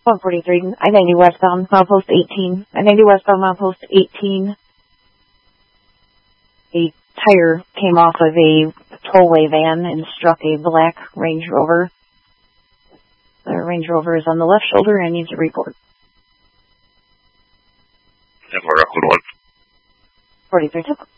143, I-90 westbound, milepost 18. I-90 westbound, milepost 18. A tire came off of a tollway van and struck a black Range Rover. The Range Rover is on the left shoulder and needs a report. 10-4, Rockwood 1. 43,